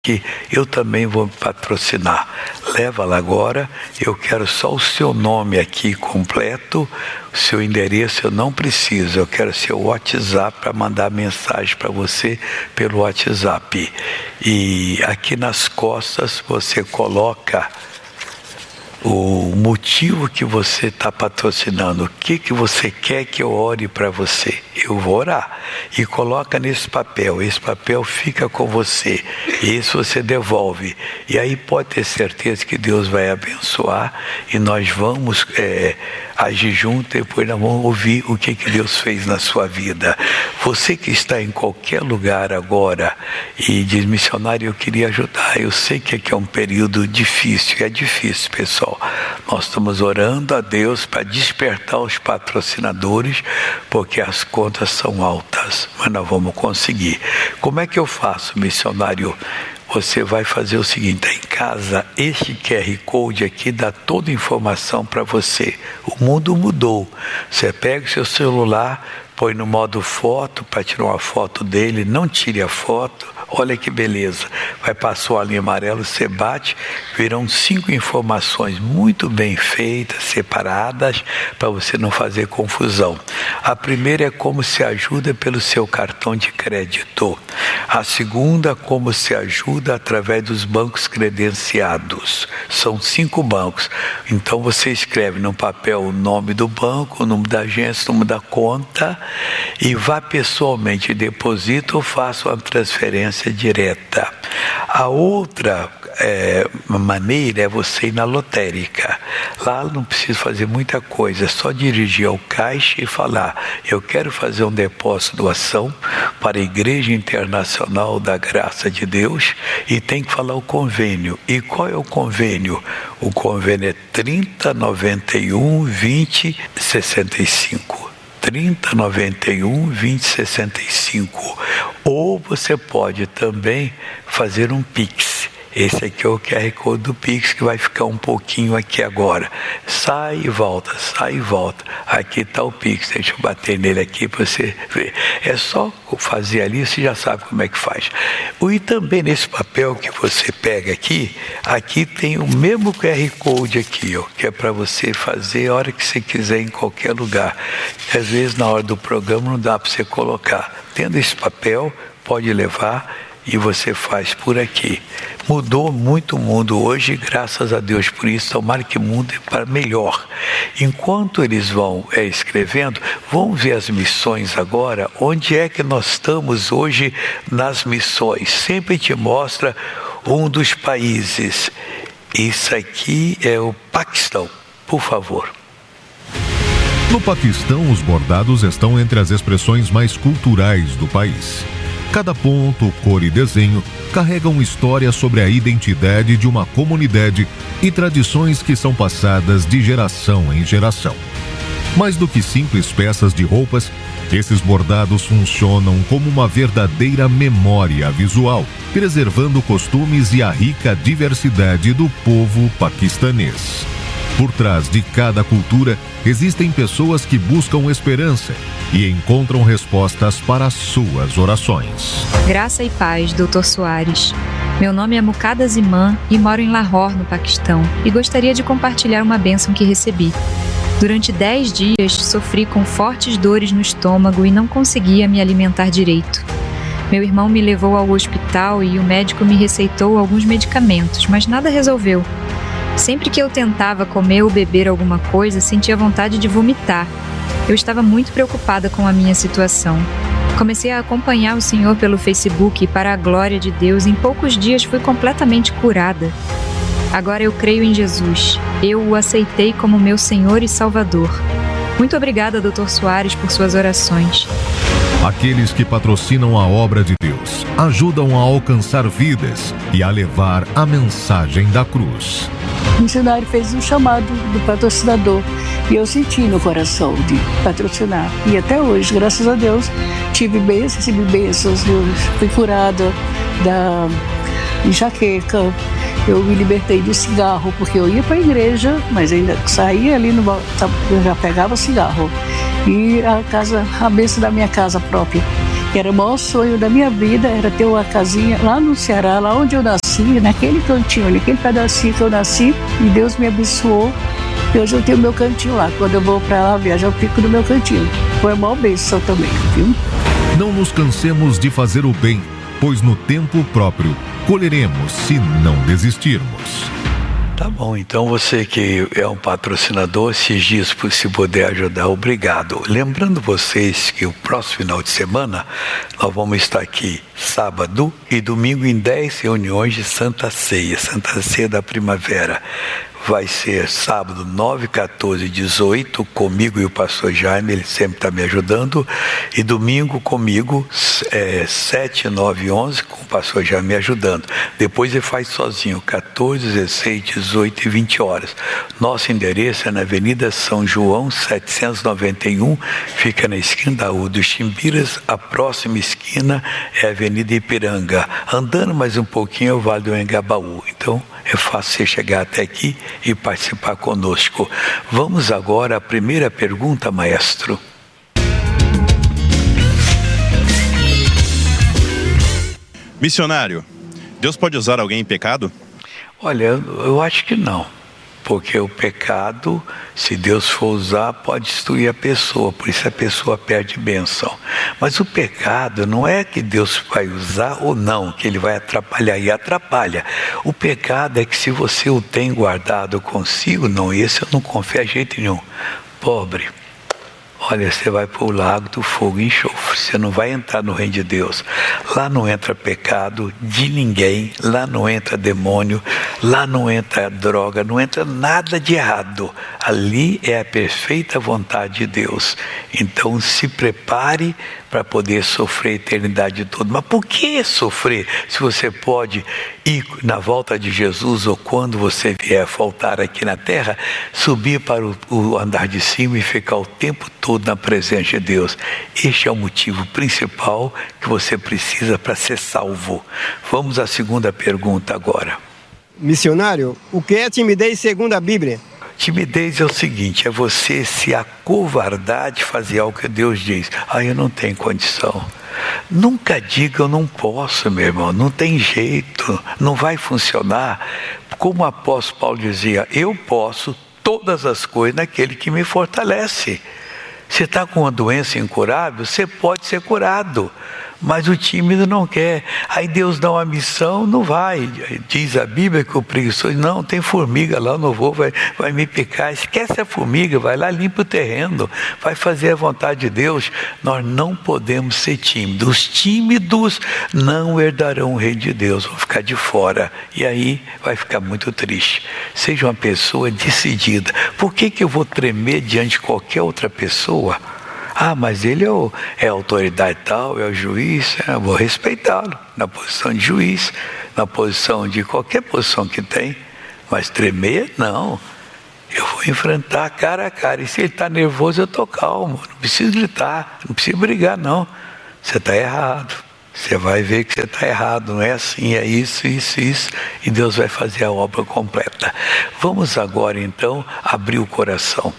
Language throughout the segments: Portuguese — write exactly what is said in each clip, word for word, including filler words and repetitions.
que eu também vou me patrocinar. Leva lá agora, eu quero só o seu nome aqui completo, o seu endereço eu não preciso, eu quero seu WhatsApp para mandar mensagem para você pelo WhatsApp. E aqui nas costas você coloca o motivo que você está patrocinando, o que, que você quer que eu ore para você. Eu vou orar. E coloca nesse papel, esse papel fica com você, e isso você devolve. E aí pode ter certeza que Deus vai abençoar, e nós vamos é, agir junto, depois nós vamos ouvir o que, que Deus fez na sua vida. Você que está em qualquer lugar agora e diz, missionário, eu queria ajudar, eu sei que aqui é um período difícil, é difícil, pessoal. Nós estamos orando a Deus para despertar os patrocinadores, porque as contas são altas, mas nós vamos conseguir. Como é que eu faço, missionário? Você vai fazer o seguinte, tá em casa, este Q R Code aqui dá toda a informação para você. O mundo mudou. Você pega o seu celular, põe no modo foto para tirar uma foto dele, não tire a foto. Olha que beleza, vai passar a linha amarela, você bate, virão cinco informações muito bem feitas, separadas, para você não fazer confusão. A primeira é como se ajuda pelo seu cartão de crédito. A segunda, como se ajuda através dos bancos credenciados. São cinco bancos. Então você escreve no papel o nome do banco, o nome da agência, o nome da conta, e vá pessoalmente, deposita ou faça uma transferência direta. A outra é, maneira é você ir na lotérica. Lá não precisa fazer muita coisa, é só dirigir ao caixa e falar, eu quero fazer um depósito de doação para a Igreja Internacional da Graça de Deus, e tem que falar o convênio. E qual é o convênio? O convênio é trinta, noventa e um, vinte, sessenta e cinco. trinta, noventa e um, vinte, sessenta e cinco. Ou você pode também fazer um Pix. Esse aqui é o Q R Code do Pix, que vai ficar um pouquinho aqui agora. Sai e volta, sai e volta. Aqui está o Pix, deixa eu bater nele aqui para você ver. É só fazer ali, você já sabe como é que faz. E também nesse papel que você pega aqui, aqui tem o mesmo Q R Code aqui, ó, que é para você fazer a hora que você quiser em qualquer lugar. Às vezes na hora do programa não dá para você colocar. Tendo esse papel, pode levar e você faz por aqui. Mudou muito o mundo hoje, graças a Deus por isso, tomara que mude para melhor. Enquanto eles vão é, escrevendo, vamos ver as missões agora, onde é que nós estamos hoje nas missões. Sempre te mostra um dos países. Isso aqui é o Paquistão, por favor. No Paquistão, os bordados estão entre as expressões mais culturais do país. Cada ponto, cor e desenho carregam história sobre a identidade de uma comunidade e tradições que são passadas de geração em geração. Mais do que simples peças de roupas, esses bordados funcionam como uma verdadeira memória visual, preservando costumes e a rica diversidade do povo paquistanês. Por trás de cada cultura, existem pessoas que buscam esperança e encontram respostas para as suas orações. Graça e paz, doutor Soares. Meu nome é Muqadda Ziman e moro em Lahore, no Paquistão, e gostaria de compartilhar uma bênção que recebi. Durante dez dias, sofri com fortes dores no estômago e não conseguia me alimentar direito. Meu irmão me levou ao hospital e o médico me receitou alguns medicamentos, mas nada resolveu. Sempre que eu tentava comer ou beber alguma coisa, sentia vontade de vomitar. Eu estava muito preocupada com a minha situação. Comecei a acompanhar o Senhor pelo Facebook e, para a glória de Deus, em poucos dias fui completamente curada. Agora eu creio em Jesus. Eu o aceitei como meu Senhor e Salvador. Muito obrigada, doutor Soares, por suas orações. Aqueles que patrocinam a obra de Deus ajudam a alcançar vidas e a levar a mensagem da cruz. O missionário fez um chamado do patrocinador e eu senti no coração de patrocinar. E até hoje, graças a Deus, tive bênçãos, recebi bênçãos, eu fui curada da enxaqueca, eu me libertei do cigarro, porque eu ia para a igreja, mas ainda saía ali, no, eu já pegava cigarro. E a casa, a bênção da minha casa própria. que era o maior sonho da minha vida, era ter uma casinha lá no Ceará, lá onde eu nasci, naquele cantinho, naquele pedacinho que eu nasci, e Deus me abençoou. E hoje eu tenho meu cantinho lá. Quando eu vou para lá viajar, eu fico no meu cantinho. Foi uma bênção também, viu? Não nos cansemos de fazer o bem, pois no tempo próprio colheremos se não desistirmos. Tá bom, então você que é um patrocinador, se diz, se puder ajudar, obrigado. Lembrando vocês que o próximo final de semana nós vamos estar aqui sábado e domingo em dez reuniões de Santa Ceia, Santa Ceia da Primavera. Vai ser sábado nove, quatorze e dezoito, comigo e o pastor Jaime, ele sempre está me ajudando. E domingo comigo, é, sete, nove e onze, com o pastor Jaime me ajudando. Depois ele faz sozinho, quatorze, dezesseis, dezoito e vinte horas. Nosso endereço é na Avenida São João, setecentos e noventa e um, fica na esquina da Rua dos Chimbiras. A próxima esquina é a Avenida Ipiranga. Andando mais um pouquinho é o Vale do Engabaú. Então, é fácil você chegar até aqui e participar conosco. Vamos agora à primeira pergunta, maestro. Missionário, Deus pode usar alguém em pecado? Olha, eu acho que não. Porque o pecado, se Deus for usar, pode destruir a pessoa, por isso a pessoa perde bênção. Mas o pecado não é que Deus vai usar ou não, que ele vai atrapalhar, e atrapalha. O pecado é que se você o tem guardado consigo, não, esse eu não confio a jeito nenhum. Pobre, olha, você vai para o lago do fogo e enxofre, você não vai entrar no reino de Deus. Lá não entra pecado de ninguém, lá não entra demônio, lá não entra droga, não entra nada de errado. Ali é a perfeita vontade de Deus. Então se prepare para poder sofrer a eternidade toda. Mas por que sofrer se você pode ir na volta de Jesus, ou quando você vier faltar aqui na terra, subir para o, o andar de cima e ficar o tempo todo na presença de Deus? Este é o motivo principal que você precisa para ser salvo. Vamos à segunda pergunta agora. Missionário, o que é timidez segundo a Bíblia? Timidez é o seguinte, é você se acovardar de fazer algo que Deus diz. Ah, eu não tenho condição. Nunca diga eu não posso, meu irmão, não tem jeito, não vai funcionar. Como o apóstolo Paulo dizia, eu posso todas as coisas naquele que me fortalece. Você está com uma doença incurável, você pode ser curado, mas o tímido não quer. Aí Deus dá uma missão, não vai. Diz a Bíblia que o preguiçoso, não, tem formiga lá, eu não vou, vai, vai me picar. Esquece a formiga, vai lá, limpa o terreno, vai fazer a vontade de Deus. Nós não podemos ser tímidos. Os tímidos não herdarão o reino de Deus, vão ficar de fora. E aí vai ficar muito triste. Seja uma pessoa decidida. Por que que eu vou tremer diante de qualquer outra pessoa? Ah, mas ele é, o, é a autoridade tal, é o juiz, eu vou respeitá-lo na posição de juiz, na posição de qualquer posição que tem, mas tremer, não. Eu vou enfrentar cara a cara, e se ele está nervoso, eu estou calmo, não preciso gritar, não preciso brigar, não. Você está errado, você vai ver que você está errado, não é assim, é isso, isso, isso, e Deus vai fazer a obra completa. Vamos agora, então, abrir o coração.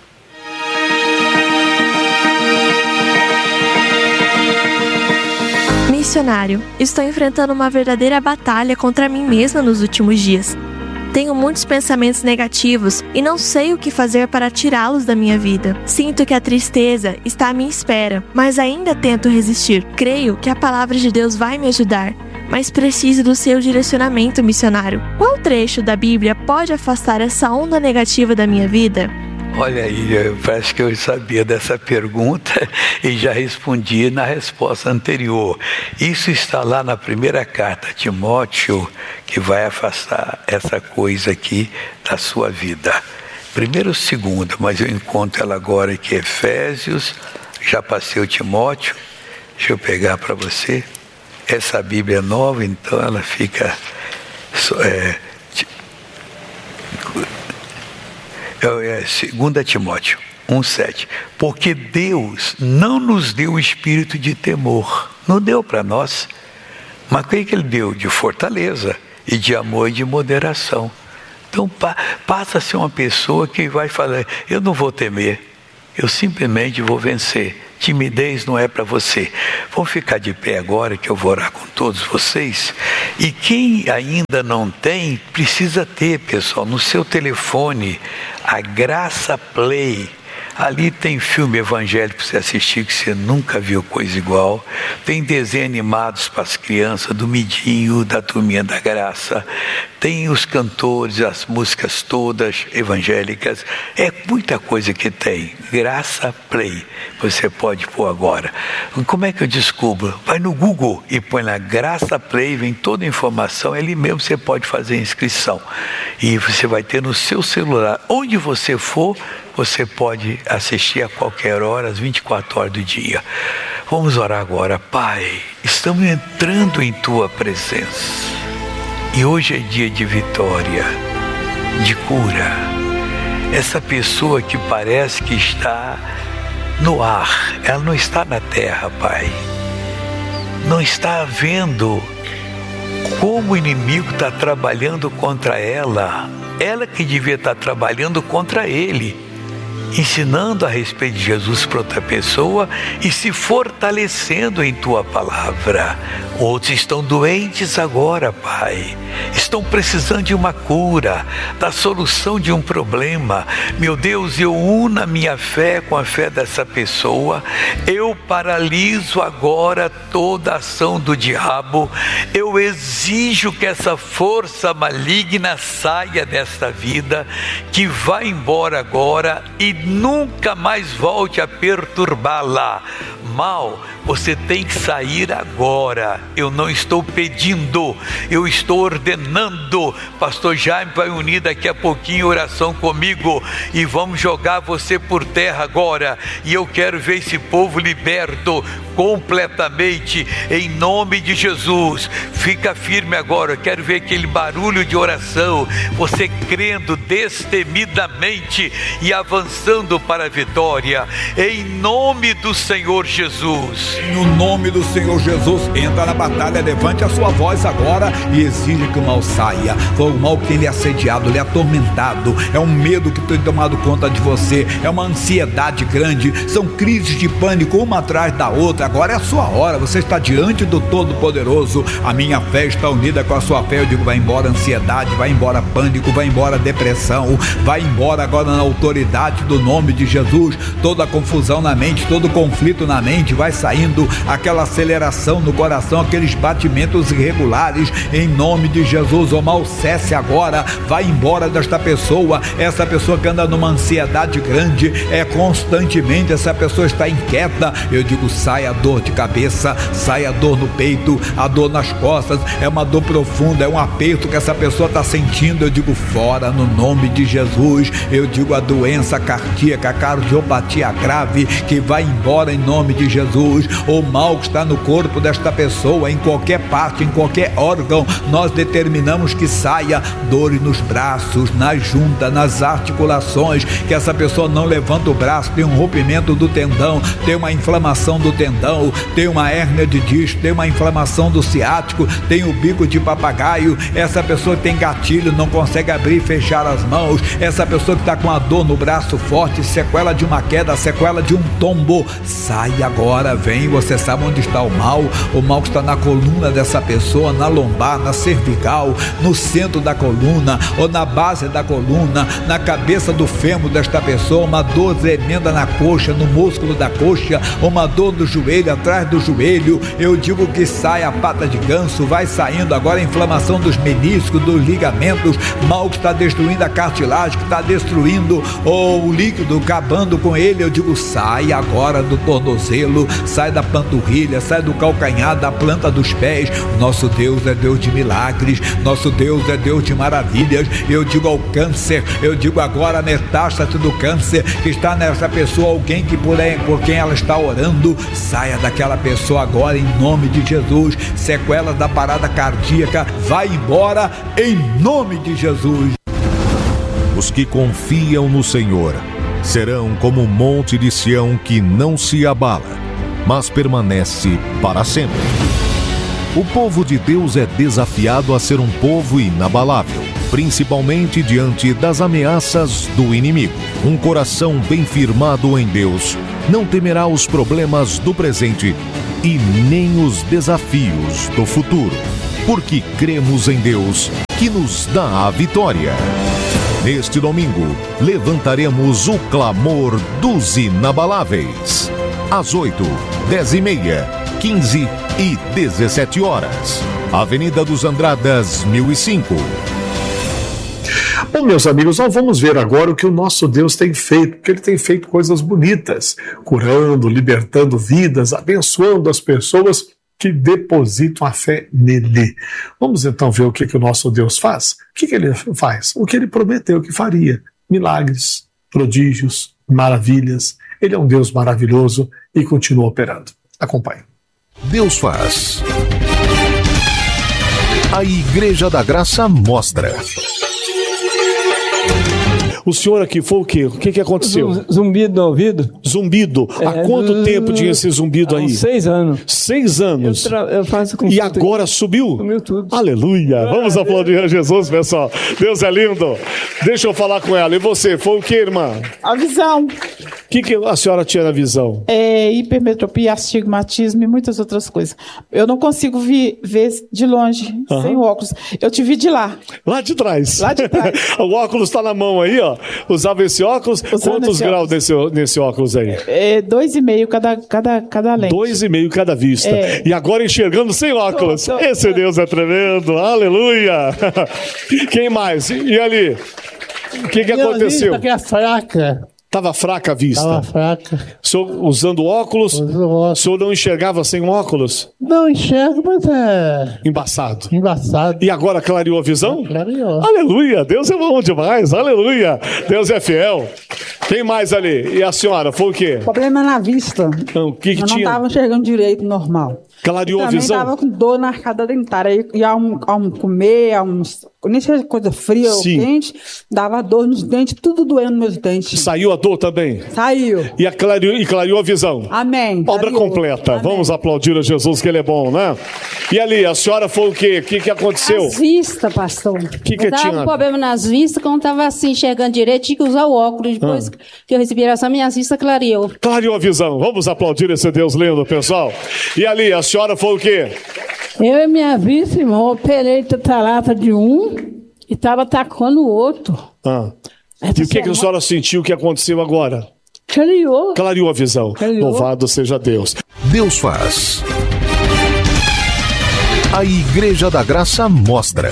Missionário, estou enfrentando uma verdadeira batalha contra mim mesma nos últimos dias. Tenho muitos pensamentos negativos e não sei o que fazer para tirá-los da minha vida. Sinto que a tristeza está à minha espera, mas ainda tento resistir. Creio que a palavra de Deus vai me ajudar, mas preciso do seu direcionamento, missionário. Qual trecho da Bíblia pode afastar essa onda negativa da minha vida? Olha aí, parece que eu sabia dessa pergunta e já respondi na resposta anterior. Isso está lá na primeira carta a Timóteo, que vai afastar essa coisa aqui da sua vida. Primeiro ou segunda, mas eu encontro ela agora aqui, Efésios, já passei o Timóteo, deixa eu pegar para você. Essa Bíblia é nova, então ela fica... É, É segunda Timóteo um, sete. Porque Deus não nos deu o espírito de temor, não deu para nós, mas o que Ele deu? De fortaleza e de amor e de moderação. Então pa, passa a ser uma pessoa que vai falar, eu não vou temer, eu simplesmente vou vencer. Timidez não é para você. Vamos ficar de pé agora que eu vou orar com todos vocês. E quem ainda não tem, precisa ter, pessoal, no seu telefone, a Graça Play. Ali tem filme evangélico para você assistir que você nunca viu coisa igual. Tem desenhos animados para as crianças, do Midinho, da Turminha da Graça. Tem os cantores, as músicas todas evangélicas. É muita coisa que tem. Graça Play. Você pode pôr agora. Como é que eu descubro? Vai no Google e põe lá Graça Play, vem toda a informação. Ali mesmo você pode fazer a inscrição. E você vai ter no seu celular. Onde você for, você pode assistir a qualquer hora, às vinte e quatro horas do dia. Vamos orar agora. Pai, estamos entrando em Tua presença. E hoje é dia de vitória, de cura. Essa pessoa que parece que está no ar, ela não está na terra, Pai. Não está vendo como o inimigo está trabalhando contra ela. Ela que devia estar trabalhando contra ele, ensinando a respeito de Jesus para outra pessoa e se fortalecendo em Tua palavra. Outros estão doentes agora, Pai. Estão precisando de uma cura, da solução de um problema. Meu Deus, eu uno a minha fé com a fé dessa pessoa. Eu paraliso agora toda a ação do diabo. Eu exijo que essa força maligna saia desta vida, que vá embora agora e nunca mais volte a perturbá-la. Mal, você tem que sair agora. Eu não estou pedindo, eu estou ordenando. Pastor Jaime vai unir daqui a pouquinho oração comigo e vamos jogar você por terra agora. E eu quero ver esse povo liberto completamente, em nome de Jesus. Fica firme agora, eu quero ver aquele barulho de oração, você crendo destemidamente e avançando para a vitória, em nome do Senhor Jesus. No nome do Senhor Jesus, entra na batalha, levante a sua voz agora e exige que o mal saia. Foi o mal que tem lhe assediado, lhe atormentado, é um medo que tem tomado conta de você, é uma ansiedade grande, são crises de pânico uma atrás da outra. Agora é a sua hora, você está diante do Todo-Poderoso. A minha fé está unida com a sua fé. Eu digo, vai embora ansiedade, vai embora pânico, vai embora depressão, vai embora agora na autoridade do nome de Jesus. Toda a confusão na mente, todo conflito na mente vai saindo, aquela aceleração no coração, aqueles batimentos irregulares, em nome de Jesus. O mal cesse agora, vai embora desta pessoa. Essa pessoa que anda numa ansiedade grande, é constantemente, essa pessoa está inquieta. Eu digo, sai a dor de cabeça, sai a dor no peito, a dor nas costas, é uma dor profunda, é um aperto que essa pessoa está sentindo. Eu digo, fora no nome de Jesus. Eu digo, a doença cardíaca, a cardiopatia grave, que vai embora em nome de Jesus. O mal que está no corpo desta pessoa, em qualquer parte, em qualquer órgão, nós determinamos que saia. Dores nos braços, na junta, nas articulações, que essa pessoa não levanta o braço, tem um rompimento do tendão, tem uma inflamação do tendão, tem uma hérnia de disco, tem uma inflamação do ciático, tem o bico de papagaio. Essa pessoa tem gatilho, não consegue abrir e fechar as mãos. Essa pessoa que está com a dor no braço forte, sequela de uma queda, sequela de um tombo, sai agora, vem. Você sabe onde está o mal? O mal que está na coluna dessa pessoa, na lombar, na cervical, no centro da coluna ou na base da coluna, na cabeça do fêmur desta pessoa, uma dor tremenda na coxa, no músculo da coxa, uma dor do joelho, atrás do joelho. Eu digo que sai a pata de ganso, vai saindo agora a inflamação dos meniscos, dos ligamentos, mal que está destruindo a cartilagem, que está destruindo oh, o líquido, acabando com ele. Eu digo, sai agora do tornozelo, sai da panturrilha, sai do calcanhar, da planta dos pés. Nosso Deus é Deus de milagres, nosso Deus é Deus de maravilhas. Eu digo ao câncer, eu digo agora a metástase do câncer que está nessa pessoa, alguém que por, aí, por quem ela está orando, saia daquela pessoa agora em nome de Jesus. Sequela da parada cardíaca, vai embora em nome de Jesus. Os que confiam no Senhor serão como o monte de Sião que não se abala, mas permanece para sempre. O povo de Deus é desafiado a ser um povo inabalável. principalmente diante das ameaças do inimigo. Um coração bem firmado em Deus não temerá os problemas do presente e nem os desafios do futuro, porque cremos em Deus, que nos dá a vitória. Neste domingo, levantaremos o clamor dos inabaláveis. Às oito, dez e meia, quinze e dezessete horas. Avenida dos Andradas, mil e cinco. Bom, meus amigos, nós vamos ver agora o que o nosso Deus tem feito, porque Ele tem feito coisas bonitas, curando, libertando vidas, abençoando as pessoas que depositam a fé nele. Vamos então ver o que, que o nosso Deus faz. O que, que Ele faz? O que Ele prometeu que faria. Milagres, prodígios, maravilhas. Ele é um Deus maravilhoso e continua operando. Acompanhe. Deus faz. A Igreja da Graça mostra. O senhor aqui foi o quê? O que, que aconteceu? Zumbido no ouvido. Zumbido? É, Há quanto tempo tinha esse zumbido aí? Seis anos. Seis anos? Eu, tra... eu faço com E agora aqui. Subiu? Sumiu tudo. Aleluia! Ah, Vamos aplaudir a Jesus, pessoal. Deus é lindo. Deixa eu falar com ela. E você, foi o quê, irmã? A visão. O que, que a senhora tinha na visão? É hipermetropia, astigmatismo e muitas outras coisas. Eu não consigo vi, ver de longe, uhum. sem óculos. Eu te vi de lá. Lá de trás. Lá de trás. O óculos está na mão aí, ó. Usava esse óculos? Usando Quantos esse graus óculos. Nesse, nesse óculos aí? É dois e meio cada, cada, cada lente. Dois e meio cada vista. É. E agora enxergando sem óculos. Tô, tô, esse tô. Deus é tremendo. Aleluia. Quem mais? E ali? O que, que aconteceu? Vista que é fraca. Estava fraca a vista. Estava fraca. O senhor usando óculos? Usando óculos. O senhor não enxergava sem óculos? Não enxergo, mas é... Embaçado. Embaçado. E agora clareou a visão? Clareou. Aleluia. Deus é bom demais. Aleluia. Deus é fiel. Quem mais ali? E a senhora? Foi o quê? Problema na vista. Então, o que que Eu tinha? não estava enxergando direito, normal. Clareou a visão? Eu também estava com dor na arcada dentária. E ao, ao comer, ao, nem seja coisa fria ou quente, dava dor nos dentes, tudo doendo nos meus dentes. Saiu a dor também? Saiu. E, a clareou, e clareou a visão? Amém. Obra clareou. completa. Amém. Vamos aplaudir a Jesus, que Ele é bom, né? E ali, a senhora foi o quê? O que, que aconteceu? As vistas, pastor. O que, que eu tinha? Tava com problema nas vistas, quando estava assim, enxergando direito, tinha que usar o óculos. Depois ah. que eu recebi essa minhas vistas, clareou. Clareou a visão. Vamos aplaudir esse Deus lindo, pessoal. E ali, a senhora foi o quê? Eu e minha vice, irmão, operei tatarata de um e estava atacando o outro. Ah. E o que, semana... que a senhora sentiu que aconteceu agora? Clareou. Clareou a visão. Clareou. Louvado seja Deus. Deus faz. A Igreja da Graça mostra.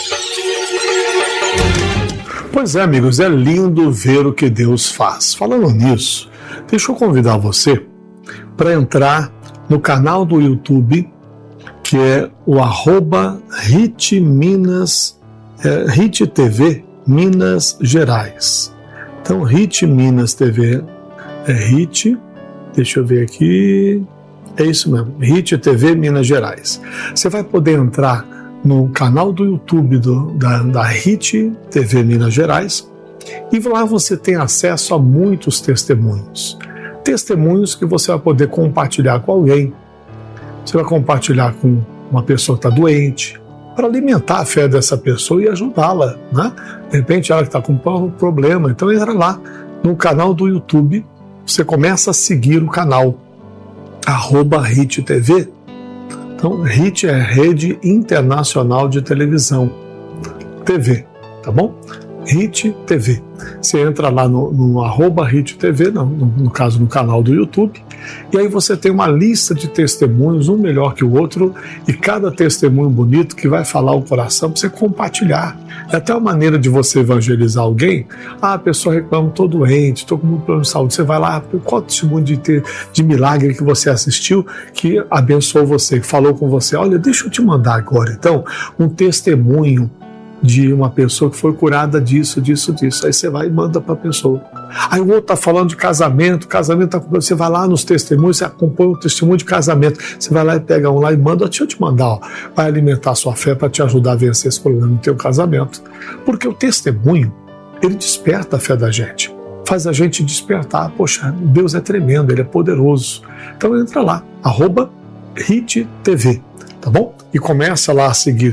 Pois é, amigos, é lindo ver o que Deus faz. Falando nisso, deixa eu convidar você para entrar no canal do YouTube, que é o arroba Hit Minas, é, Hit T V Minas Gerais. Então, Hit Minas T V é Hit, deixa eu ver aqui, é isso mesmo, Hit T V Minas Gerais. Você vai poder entrar no canal do YouTube do, da, da Hit T V Minas Gerais e lá você tem acesso a muitos testemunhos. Testemunhos que você vai poder compartilhar com alguém. Você vai compartilhar com uma pessoa que está doente, para alimentar a fé dessa pessoa e ajudá-la, né? De repente ela que está com um problema, então entra lá no canal do YouTube, você começa a seguir o canal, arroba Hit T V. Então, Hit é Rede Internacional de Televisão, T V, tá bom? Hit T V. Você entra lá no, no arroba Hit T V, no, no, no caso no canal do YouTube, e aí você tem uma lista de testemunhos, um melhor que o outro, e cada testemunho bonito que vai falar o coração para você compartilhar. É até uma maneira de você evangelizar alguém. Ah, a pessoa reclama, estou doente, estou com um problema de saúde. Você vai lá, qual testemunho de, ter, de milagre que você assistiu, que abençoou você, que falou com você. Olha, deixa eu te mandar agora, então, um testemunho de uma pessoa que foi curada disso, disso, disso. Aí você vai e manda para a pessoa. Aí o outro está falando de casamento, casamento tá, você vai lá nos testemunhos, você acompanha o testemunho de casamento, você vai lá e pega um lá e manda, deixa eu te mandar, ó, vai alimentar a sua fé para te ajudar a vencer esse problema no teu casamento. Porque o testemunho, ele desperta a fé da gente, faz a gente despertar, poxa, Deus é tremendo, Ele é poderoso. Então entra lá, arroba Hit T V, tá bom? E começa lá a seguir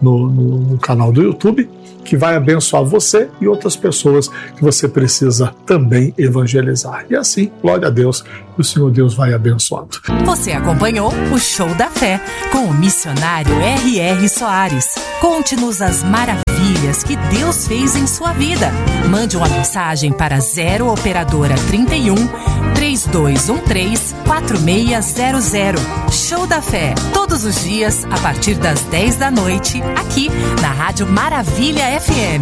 no, no, no canal do YouTube, que vai abençoar você e outras pessoas que você precisa também evangelizar. E assim, glória a Deus, o Senhor Deus vai abençoando. Você acompanhou o Show da Fé com o missionário R R Soares. Conte-nos as maravilhas que Deus fez em sua vida. Mande uma mensagem para zero operadora trinta e um, três dois um três, quatro seis zero zero. Show da Fé, todos os dias a partir das dez da noite, aqui na Rádio Maravilha F M.